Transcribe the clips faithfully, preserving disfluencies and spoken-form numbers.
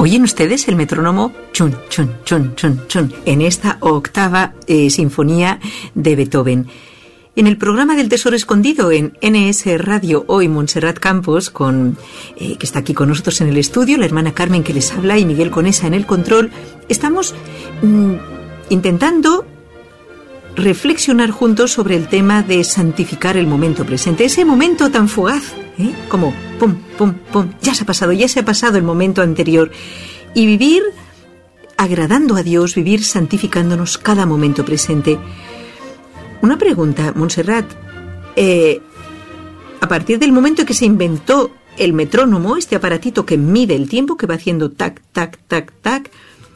¿Oyen ustedes el metrónomo? Chun, chun, chun, chun, chun, en esta octava eh, sinfonía de Beethoven. En el programa del Tesoro Escondido en N S Radio, hoy Montserrat Campos, con, eh, que está aquí con nosotros en el estudio, la hermana Carmen que les habla y Miguel Conesa en el control, estamos mm, intentando reflexionar juntos sobre el tema de santificar el momento presente, ese momento tan fugaz, ¿eh? Como pum, pum, pum, ya se ha pasado, ya se ha pasado el momento anterior, y vivir agradando a Dios, vivir santificándonos cada momento presente. Una pregunta, Montserrat, eh, a partir del momento en que se inventó el metrónomo, este aparatito que mide el tiempo, que va haciendo tac, tac, tac, tac,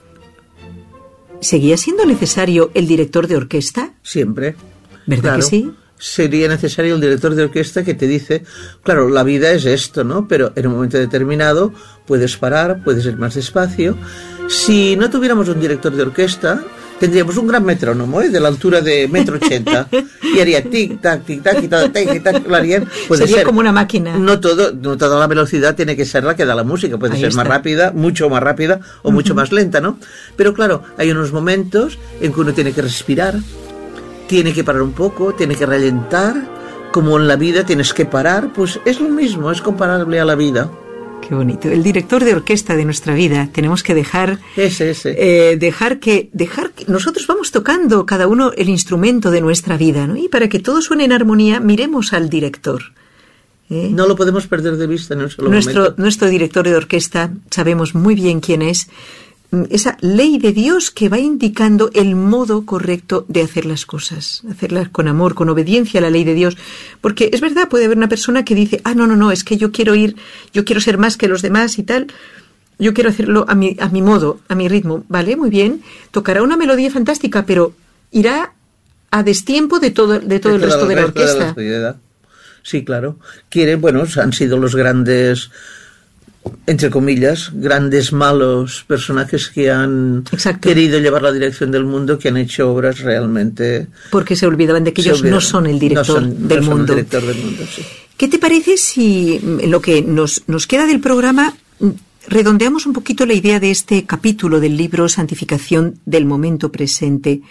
¿seguía siendo necesario el director de orquesta? Siempre. ¿Verdad Claro. que sí? Sería necesario el director de orquesta que te dice, claro, la vida es esto, ¿no? Pero en un momento determinado puedes parar, puedes ir más despacio. Si no tuviéramos un director de orquesta, tendríamos un gran metrónomo, ¿eh? De la altura de metro ochenta, y haría tic tac tic tac y tac tic tac, lo harían. Puede Sería ser, como una máquina. No todo, no toda la velocidad tiene que ser la que da la música, puede Ahí ser está. más rápida, mucho más rápida o uh-huh. mucho más lenta, ¿no? Pero claro, hay unos momentos en que uno tiene que respirar, tiene que parar un poco, tiene que ralentar, como en la vida tienes que parar, pues es lo mismo, es comparable a la vida. Qué bonito. El director de orquesta de nuestra vida, tenemos que dejar ese, ese. Eh, dejar que dejar que nosotros vamos tocando cada uno el instrumento de nuestra vida, ¿no? Y para que todo suene en armonía, miremos al director. ¿eh? No lo podemos perder de vista en un solo nuestro momento. nuestro director de orquesta, sabemos muy bien quién es. Esa ley de Dios que va indicando el modo correcto de hacer las cosas, hacerlas con amor, con obediencia a la ley de Dios, porque es verdad, puede haber una persona que dice, ah, no, no, no, es que yo quiero ir, yo quiero ser más que los demás y tal, yo quiero hacerlo a mi, a mi modo, a mi ritmo, vale, muy bien, tocará una melodía fantástica, pero irá a destiempo de todo, de todo de el resto de la orquesta. De la sí, claro, quieren, bueno, han sido los grandes, entre comillas, grandes malos personajes que han Exacto. querido llevar la dirección del mundo, que han hecho obras realmente... Porque se olvidaban de que ellos no son el director, no son, del, no mundo. Son el director del mundo. Sí. ¿Qué te parece si en lo que nos, nos queda del programa redondeamos un poquito la idea de este capítulo del libro Santificación del momento presente?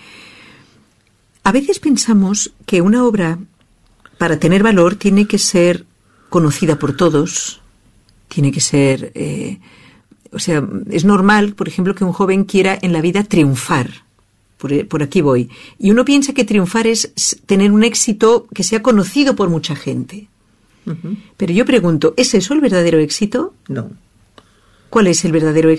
A veces pensamos que una obra, para tener valor, tiene que ser conocida por todos. Tiene que ser, eh, o sea, es normal, por ejemplo, que un joven quiera en la vida triunfar. Por, por aquí voy. Y uno piensa que triunfar es tener un éxito que sea conocido por mucha gente. Uh-huh. Pero yo pregunto, ¿es eso el verdadero éxito? No. ¿Cuál es el verdadero éxito?